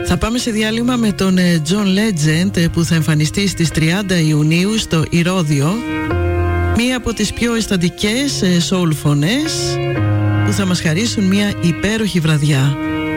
Θα πάμε σε διάλειμμα με τον John Legend που θα εμφανιστεί στις 30 Ιουνίου στο Ηρώδειο. Μία από τις πιο αισθαντικές soul φωνές που θα μας χαρίσουν μια υπέροχη βραδιά.